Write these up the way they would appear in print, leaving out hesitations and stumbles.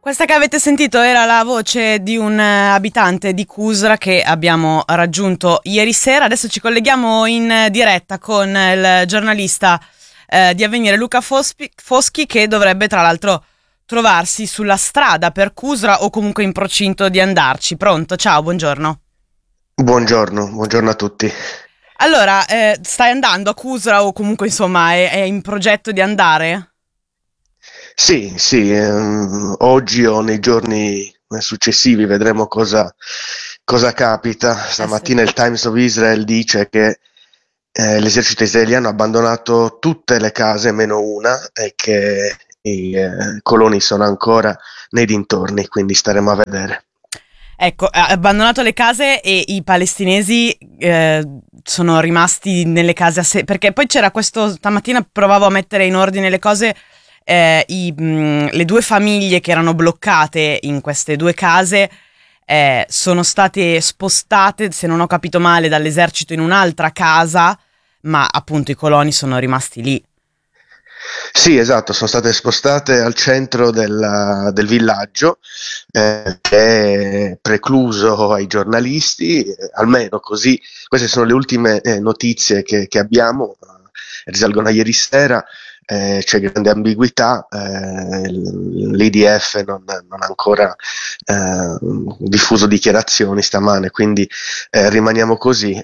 Questa che avete sentito era la voce di un abitante di Cusra che abbiamo raggiunto ieri sera. Adesso ci colleghiamo in diretta con il giornalista di Avvenire Luca Foschi, che dovrebbe tra l'altro trovarsi sulla strada per Cusra o comunque in procinto di andarci. Pronto? Ciao, buongiorno. Buongiorno a tutti. Allora, stai andando a Cusra o comunque insomma è in progetto di andare? Sì, sì, oggi o nei giorni successivi vedremo cosa capita. Eh sì. Stamattina il Times of Israel dice che l'esercito israeliano ha abbandonato tutte le case meno una e che i coloni sono ancora nei dintorni, quindi staremo a vedere. Ecco, ha abbandonato le case e i palestinesi sono rimasti nelle case perché poi c'era questo, stamattina provavo a mettere in ordine le cose, le due famiglie che erano bloccate in queste due case sono state spostate, se non ho capito male, dall'esercito in un'altra casa, ma appunto i coloni sono rimasti lì. Sì, esatto, sono state spostate al centro del villaggio, che è precluso ai giornalisti, almeno così. Queste sono le ultime notizie che abbiamo, risalgono a ieri sera. C'è grande ambiguità, l'IDF non ha ancora diffuso dichiarazioni stamane, quindi rimaniamo così.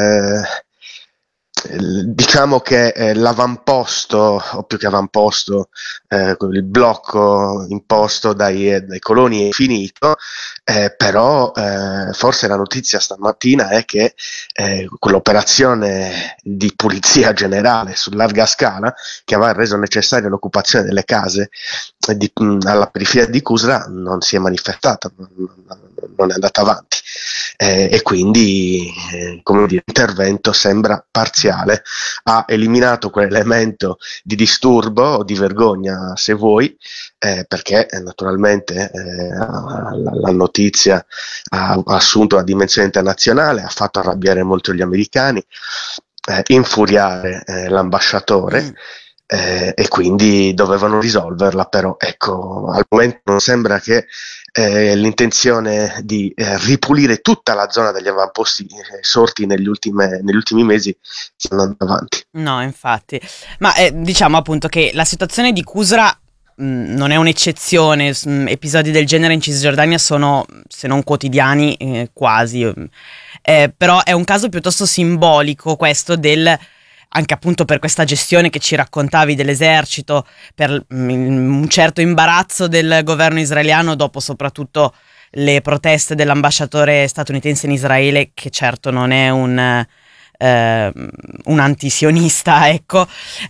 Diciamo che l'avamposto, o più che avamposto, il blocco imposto dai coloni è finito, però forse la notizia stamattina è che quell'operazione di pulizia generale su larga scala, che aveva reso necessaria l'occupazione delle case alla periferia di Cusra, non si è manifestata, non è andata avanti. E quindi come dire, l'intervento sembra parziale, ha eliminato quell'elemento di disturbo o di vergogna, se vuoi, perché naturalmente la notizia ha assunto una dimensione internazionale, ha fatto arrabbiare molto gli americani, infuriare l'ambasciatore. Mm. E quindi dovevano risolverla, però ecco, al momento non sembra che l'intenzione di ripulire tutta la zona degli avamposti sorti negli ultimi mesi stia andando avanti. No, infatti. Ma diciamo appunto che la situazione di Cusra non è un'eccezione. Episodi del genere in Cisgiordania sono, se non quotidiani, quasi. Però è un caso piuttosto simbolico questo anche appunto per questa gestione che ci raccontavi dell'esercito, per un certo imbarazzo del governo israeliano dopo soprattutto le proteste dell'ambasciatore statunitense in Israele, che certo non è un antisionista, ecco,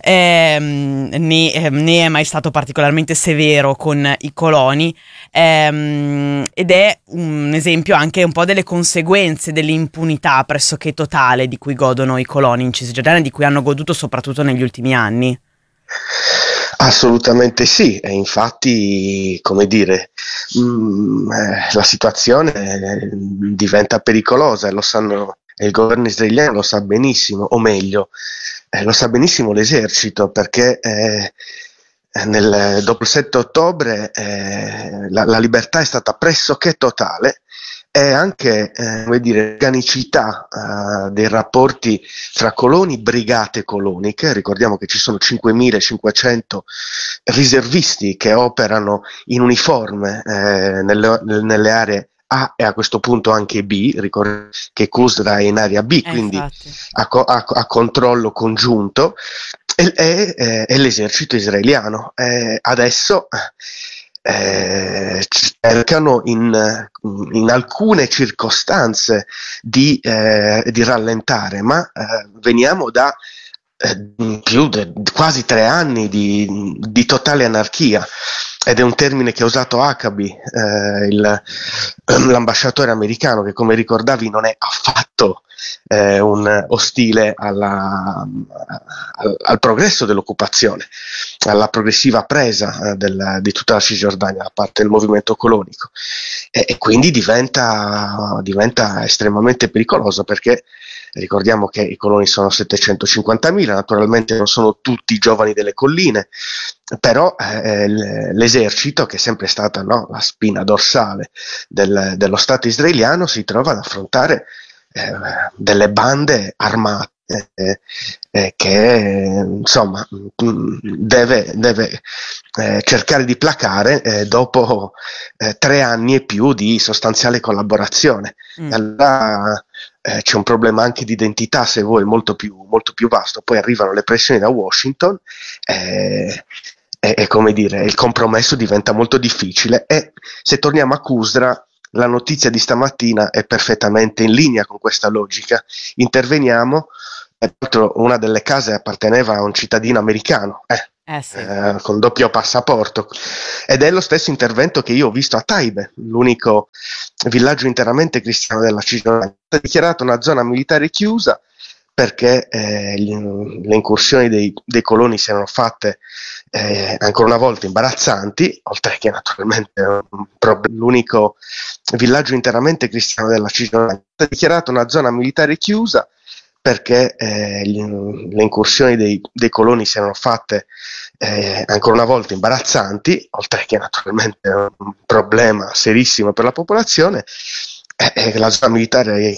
né è mai stato particolarmente severo con i coloni, ed è un esempio anche un po' delle conseguenze dell'impunità pressoché totale di cui godono i coloni in Cisgiordania, di cui hanno goduto soprattutto negli ultimi anni. Assolutamente sì, e infatti, come dire, la situazione diventa pericolosa e lo sanno, e il governo israeliano lo sa benissimo, o meglio, lo sa benissimo l'esercito, perché dopo il 7 ottobre la libertà è stata pressoché totale e anche come dire, organicità dei rapporti fra coloni, brigate coloniche. Ricordiamo che ci sono 5.500 riservisti che operano in uniforme nelle aree A e a questo punto anche B. Ricordo che Kusra è in area B, quindi Infatti. a controllo congiunto, e l'esercito israeliano. Adesso cercano in alcune circostanze di rallentare, ma veniamo da quasi 3 anni di totale anarchia, ed è un termine che ha usato Huckabee, l'ambasciatore americano, che come ricordavi non è affatto un ostile al progresso dell'occupazione, alla progressiva presa di tutta la Cisgiordania da parte del movimento colonico, e quindi diventa estremamente pericoloso, perché Ricordiamo che i coloni sono 750.000, naturalmente non sono tutti giovani delle colline, però l'esercito, che è sempre stata, no, la spina dorsale dello Stato israeliano, si trova ad affrontare delle bande armate che insomma deve cercare di placare dopo 3 anni e più di sostanziale collaborazione. E allora c'è un problema anche di identità, se vuoi, molto più vasto. Poi arrivano le pressioni da Washington e come dire, il compromesso diventa molto difficile. E se torniamo a Kusra, la notizia di stamattina è perfettamente in linea con questa logica. Interveniamo, una delle case apparteneva a un cittadino americano, Sì. con doppio passaporto, ed è lo stesso intervento che io ho visto a Taibe, l'unico villaggio interamente cristiano della Cisgiordania. È dichiarata una zona militare chiusa perché le incursioni dei coloni si erano fatte ancora una volta imbarazzanti, oltre che naturalmente l'unico villaggio interamente cristiano della Cisgiordania. È dichiarata una zona militare chiusa perché le incursioni dei coloni si erano fatte ancora una volta imbarazzanti, oltre che naturalmente un problema serissimo per la popolazione. La zona militare